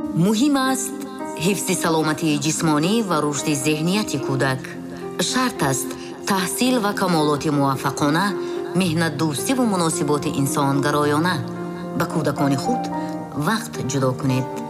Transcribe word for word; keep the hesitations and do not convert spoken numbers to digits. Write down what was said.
муҳим аст ҳифзи саломатии ҷисмонӣ ва рушди зеҳнияти кӯдак. шарт аст таҳсил ва камолоти муваффақона, меҳнатдӯстӣ ва муносиботи инсонгароёна. ба кӯдакони худ вақт ҷудо кунед.